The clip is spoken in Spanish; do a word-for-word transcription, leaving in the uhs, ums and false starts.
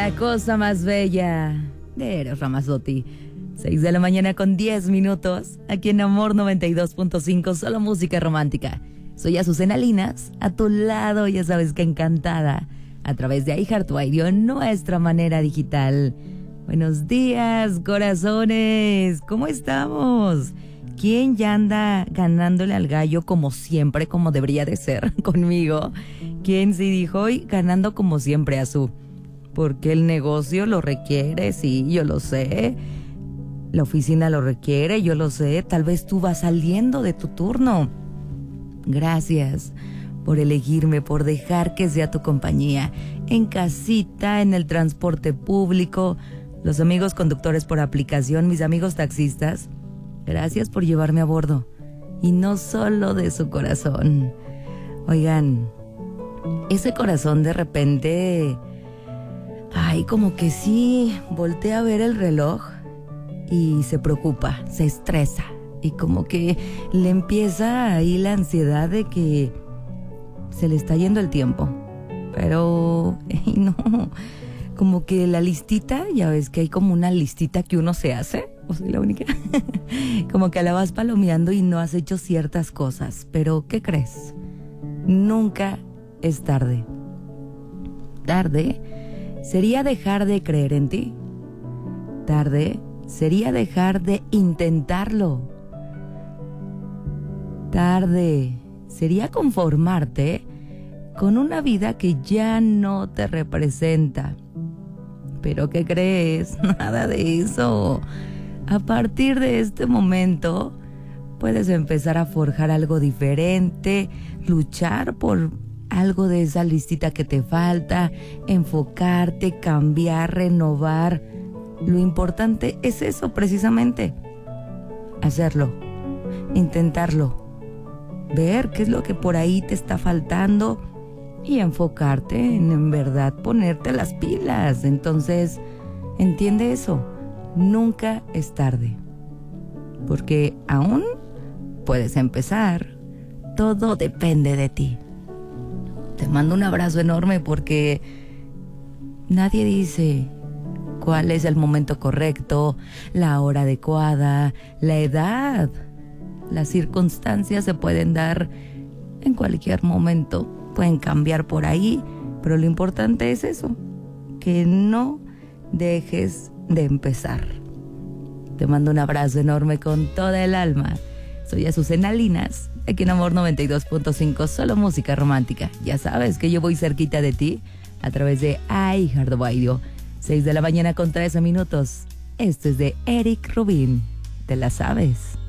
La cosa más bella de Eros Ramazzotti. seis de la mañana con diez minutos. Aquí en Amor noventa y dos punto cinco, solo música romántica. Soy Azucena Linas, a tu lado, ya sabes que encantada. A través de iHeartRadio, nuestra manera digital. Buenos días, corazones. ¿Cómo estamos? ¿Quién ya anda ganándole al gallo como siempre, como debería de ser conmigo? ¿Quién sí dijo hoy ganando como siempre a su? Porque el negocio lo requiere, sí, yo lo sé. La oficina lo requiere, yo lo sé. Tal vez tú vas saliendo de tu turno. Gracias por elegirme, por dejar que sea tu compañía. En casita, en el transporte público, los amigos conductores por aplicación, mis amigos taxistas. Gracias por llevarme a bordo. Y no solo de su corazón. Oigan, ese corazón de repente... Ay, como que sí, voltea a ver el reloj y se preocupa, se estresa. Y como que le empieza ahí la ansiedad de que se le está yendo el tiempo. Pero, ay, no, como que la listita, ya ves que hay como una listita que uno se hace, o soy la única, como que la vas palomeando y no has hecho ciertas cosas. Pero, ¿qué crees? Nunca es tarde. Tarde sería dejar de creer en ti. Tarde sería dejar de intentarlo. Tarde sería conformarte con una vida que ya no te representa. ¿Pero qué crees? Nada de eso. A partir de este momento puedes empezar a forjar algo diferente, luchar por algo de esa listita que te falta, enfocarte, cambiar, renovar. Lo importante es eso precisamente, hacerlo, intentarlo, ver qué es lo que por ahí te está faltando y enfocarte en en verdad ponerte las pilas. Entonces, entiende eso, nunca es tarde, porque aún puedes empezar, todo depende de ti. Te mando un abrazo enorme porque nadie dice cuál es el momento correcto, la hora adecuada, la edad. Las circunstancias se pueden dar en cualquier momento, pueden cambiar por ahí, pero lo importante es eso, que no dejes de empezar. Te mando un abrazo enorme con toda el alma. Soy Azucena Linas, aquí en Amor noventa y dos punto cinco, solo música romántica. Ya sabes que yo voy cerquita de ti a través de iHeartRadio. seis de la mañana con trece minutos. Esto es de Eric Rubin. ¿Te la sabes?